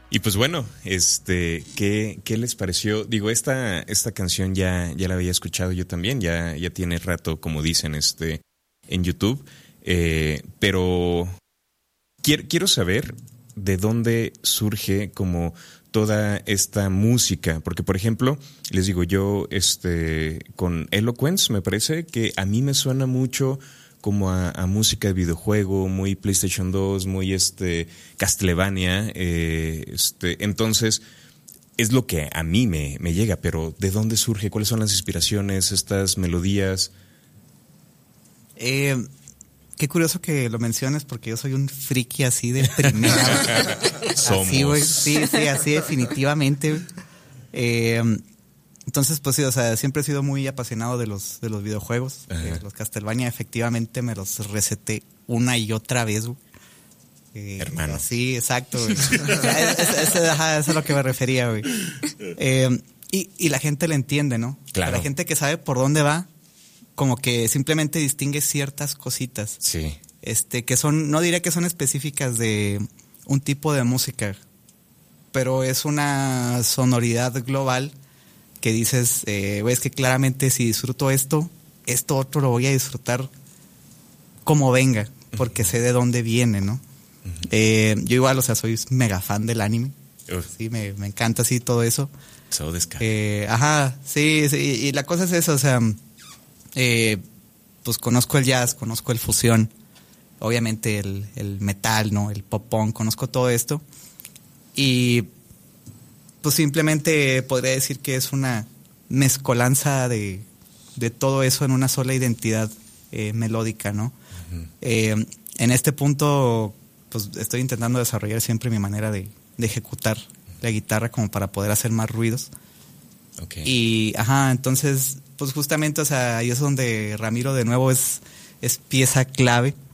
Y pues bueno, ¿qué les pareció? Digo, esta canción ya la había escuchado yo también, ya tiene rato, como dicen, en YouTube. Pero quiero saber de dónde surge como toda esta música, porque por ejemplo, les digo yo, con Eloquence me parece que a mí me suena mucho como a música de videojuego, muy PlayStation 2, muy Castlevania, entonces es lo que a mí me llega, pero ¿de dónde surge? ¿Cuáles son las inspiraciones, estas melodías? Qué curioso que lo menciones porque yo soy un friki así de primera. Somos. Así, güey. Sí, así definitivamente. Entonces, pues sí, o sea, siempre he sido muy apasionado de los videojuegos. Los Castlevania, efectivamente, me los reseté una y otra vez, güey. Hermano. Sí, exacto, güey. Eso es a lo que me refería, güey. Y la gente le entiende, ¿no? Claro. La gente que sabe por dónde va, como que simplemente distingue ciertas cositas. Sí. Que son, no diría que son específicas de un tipo de música, pero es una sonoridad global que dices, es que claramente si disfruto esto otro lo voy a disfrutar como venga, porque sé de dónde viene, ¿no? Yo igual, o sea, soy mega fan del anime. Sí, me encanta así todo eso. So sí, y la cosa es eso, o sea, pues conozco el jazz, conozco el fusión, obviamente el metal, ¿no? El pop-punk, conozco todo esto. Y pues simplemente podría decir que es una mezcolanza de todo eso en una sola identidad melódica, ¿no? Uh-huh. En este punto, pues estoy intentando desarrollar siempre mi manera de ejecutar la guitarra como para poder hacer más ruidos. Okay. Y, entonces, pues justamente, o sea, ahí es donde Ramiro de nuevo es pieza clave.